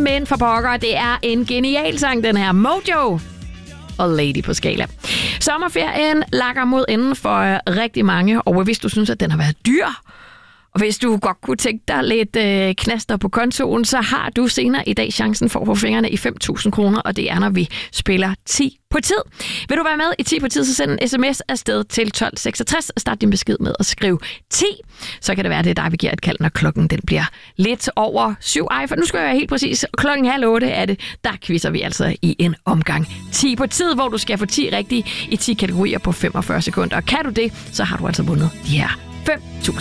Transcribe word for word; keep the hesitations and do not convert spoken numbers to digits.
men for pokker, det er en genial sang, den her. Mojo og Lady på Skala. Sommerferien lakker mod enden for rigtig mange, og hvis du synes, at den har været dyr, og hvis du godt kunne tænke dig lidt øh, knaster på kontoen, så har du senere i dag chancen for at få fingrene i fem tusind kroner, og det er, når vi spiller ti på tid. Vil du være med i ti på tid, så send en sms afsted til tolv seksogtres og start din besked med at skrive ti. Så kan det være, det er dig, vi giver et kald, når klokken den bliver lidt over syv. Ej, for nu skal jeg være helt præcis. Klokken halv otte er det. Der quizzer vi altså i en omgang ti på tid, hvor du skal få ti rigtige i ti kategorier på femogfyrre sekunder. Og kan du det, så har du altså vundet de her fem tusind.